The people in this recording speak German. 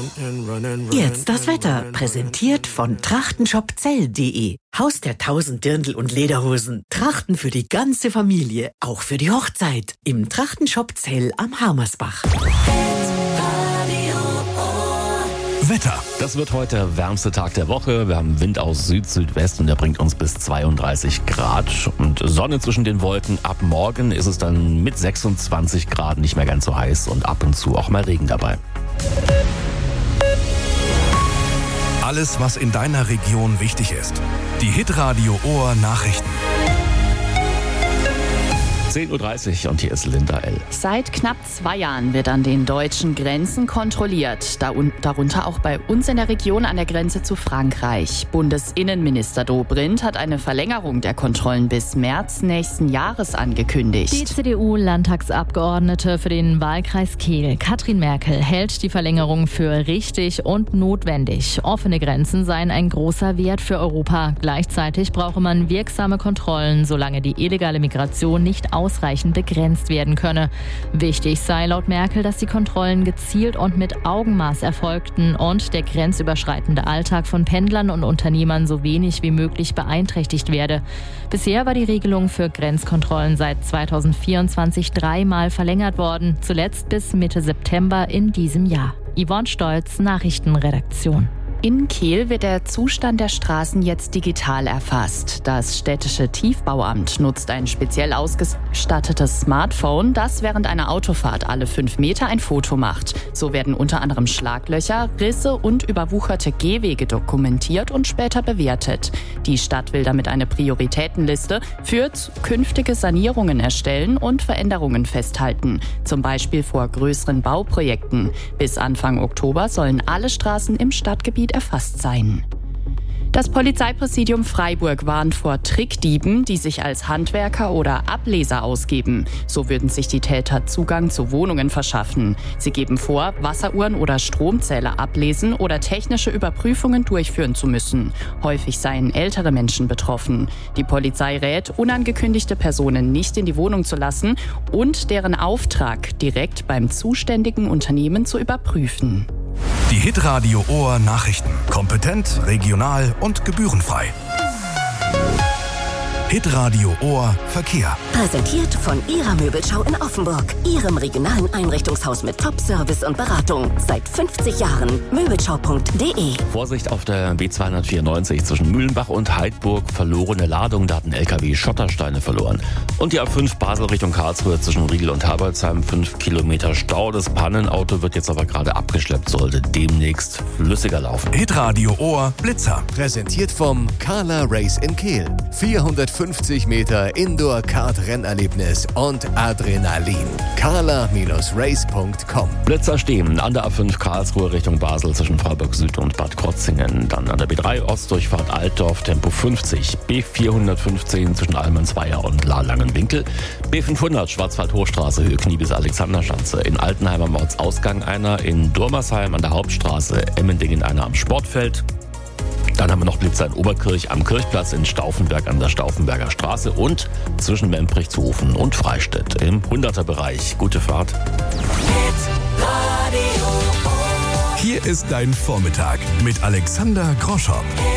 Jetzt das Wetter, präsentiert von trachtenshopzell.de. Haus der 1000 Dirndl und Lederhosen. Trachten für die ganze Familie, auch für die Hochzeit. Im Trachtenshop Zell am Harmersbach. Wetter. Das wird heute der wärmste Tag der Woche. Wir haben Wind aus Süd-Südwest und der bringt uns bis 32 Grad. Und Sonne zwischen den Wolken. Ab morgen ist es dann mit 26 Grad nicht mehr ganz so heiß und ab und zu auch mal Regen dabei. Alles, was in deiner Region wichtig ist. Die Hitradio Ohr Nachrichten. 10.30 Uhr und hier ist Linda L. Seit knapp 2 Jahren wird an den deutschen Grenzen kontrolliert. Darunter auch bei uns in der Region an der Grenze zu Frankreich. Bundesinnenminister Dobrindt hat eine Verlängerung der Kontrollen bis März nächsten Jahres angekündigt. Die CDU-Landtagsabgeordnete für den Wahlkreis Kehl, Katrin Merkel, hält die Verlängerung für richtig und notwendig. Offene Grenzen seien ein großer Wert für Europa. Gleichzeitig brauche man wirksame Kontrollen, solange die illegale Migration nicht ausreichend begrenzt werden könne. Wichtig sei laut Merkel, dass die Kontrollen gezielt und mit Augenmaß erfolgten und der grenzüberschreitende Alltag von Pendlern und Unternehmern so wenig wie möglich beeinträchtigt werde. Bisher war die Regelung für Grenzkontrollen seit 2024 3-mal verlängert worden, zuletzt bis Mitte September in diesem Jahr. Yvonne Stolz, Nachrichtenredaktion. In Kehl wird der Zustand der Straßen jetzt digital erfasst. Das städtische Tiefbauamt nutzt ein speziell ausgestattetes Smartphone, das während einer Autofahrt alle 5 Meter ein Foto macht. So werden unter anderem Schlaglöcher, Risse und überwucherte Gehwege dokumentiert und später bewertet. Die Stadt will damit eine Prioritätenliste für künftige Sanierungen erstellen und Veränderungen festhalten. Zum Beispiel vor größeren Bauprojekten. Bis Anfang Oktober sollen alle Straßen im Stadtgebiet erfasst sein. Das Polizeipräsidium Freiburg warnt vor Trickdieben, die sich als Handwerker oder Ableser ausgeben. So würden sich die Täter Zugang zu Wohnungen verschaffen. Sie geben vor, Wasseruhren oder Stromzähler ablesen oder technische Überprüfungen durchführen zu müssen. Häufig seien ältere Menschen betroffen. Die Polizei rät, unangekündigte Personen nicht in die Wohnung zu lassen und deren Auftrag direkt beim zuständigen Unternehmen zu überprüfen. Die Hitradio Ohr Nachrichten. Kompetent, regional und gebührenfrei. Hitradio Ohr Verkehr. Präsentiert von Ihrer Möbelschau in Offenburg. Ihrem regionalen Einrichtungshaus mit Top-Service und Beratung. Seit 50 Jahren. Möbelschau.de. Vorsicht auf der B294 zwischen Mühlenbach und Heidburg. Verlorene Ladung, da hat ein LKW Schottersteine verloren. Und die A5 Basel Richtung Karlsruhe zwischen Riegel und Herbolzheim. 5 Kilometer Stau. Das Pannenauto wird jetzt aber gerade abgeschleppt, sollte demnächst flüssiger laufen. Hitradio Ohr Blitzer. Präsentiert vom Carla Race in Kehl. 450 Meter Indoor-Kart-Rennerlebnis und Adrenalin. carla-race.com. Blitzer stehen an der A5 Karlsruhe Richtung Basel zwischen Freiburg Süd und Bad Krotzingen. Dann an der B3 Ostdurchfahrt Altdorf Tempo 50. B415 zwischen Almensweier und La-Langenwinkel. B500 Schwarzwald-Hochstraße Höhe Knie bis Alexanderschanze. In Altenheim am Ortsausgang einer. In Durmersheim an der Hauptstraße. Emmendingen einer am Sportfeld. Dann haben wir noch Blitzer in Oberkirch am Kirchplatz, in Stauffenberg an der Stauffenberger Straße und zwischen Memprichshofen und Freistädt im 100er-Bereich. Gute Fahrt. Hier ist dein Vormittag mit Alexander Groschow.